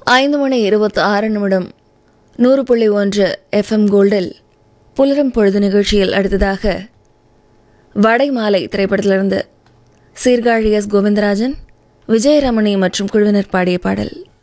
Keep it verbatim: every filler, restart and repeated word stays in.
ஐந்து மணி இருபத்தி ஆறு நிமிடம் நூறு புள்ளி ஒன்று எஃப்எம் கோல்டில் புலரும் பொழுது நிகழ்ச்சியில் அடுத்ததாக வடை மாலை திரைப்படத்திலிருந்து சீர்காழி எஸ் கோவிந்தராஜன், விஜயரமணி மற்றும் குழுவினர் பாடிய பாடல்.